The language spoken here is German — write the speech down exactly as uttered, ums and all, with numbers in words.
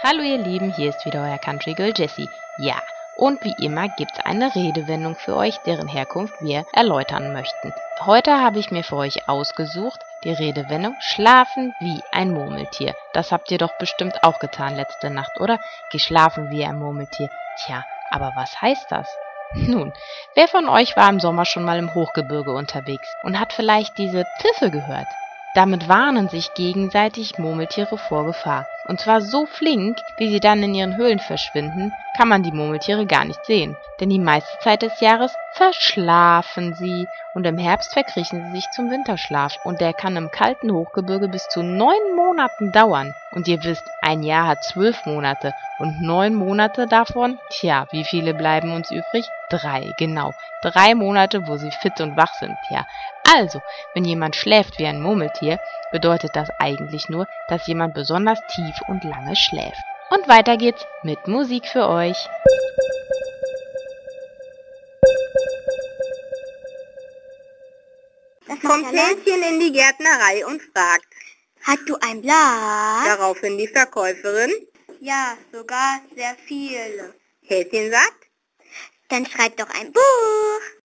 Hallo ihr Lieben, hier ist wieder euer Country Girl Jessie. Ja, und wie immer gibt's eine Redewendung für euch, deren Herkunft wir erläutern möchten. Heute habe ich mir für euch ausgesucht die Redewendung schlafen wie ein Murmeltier. Das habt ihr doch bestimmt auch getan letzte Nacht, oder? Geschlafen wie ein Murmeltier. Tja, aber was heißt das? Nun, wer von euch war im Sommer schon mal im Hochgebirge unterwegs und hat vielleicht diese Pfiffe gehört? Damit warnen sich gegenseitig Murmeltiere vor Gefahr. Und zwar so flink, wie sie dann in ihren Höhlen verschwinden, kann man die Murmeltiere gar nicht sehen. Denn die meiste Zeit des Jahres verschlafen sie und im Herbst verkriechen sie sich zum Winterschlaf. Und der kann im kalten Hochgebirge bis zu neun Monaten dauern. Und ihr wisst, ein Jahr hat zwölf Monate und neun Monate davon, tja, wie viele bleiben uns übrig? Drei, genau. Drei Monate, wo sie fit und wach sind, ja. Also, wenn jemand schläft wie ein Murmeltier, bedeutet das eigentlich nur, dass jemand besonders tief und lange schläft. Und weiter geht's mit Musik für euch. Kommt Häschen in die Gärtnerei und fragt: Hast du ein Blatt? Daraufhin die Verkäuferin: Ja, sogar sehr viele. Häschen sagt: Dann schreib doch ein Buch.